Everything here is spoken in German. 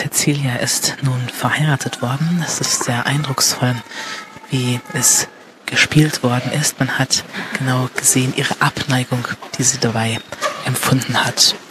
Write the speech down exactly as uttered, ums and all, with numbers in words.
Cecilia ist nun verheiratet worden. Es ist sehr eindrucksvoll, wie es gespielt worden ist. Man hat genau gesehen ihre Abneigung, die sie dabei empfunden hat.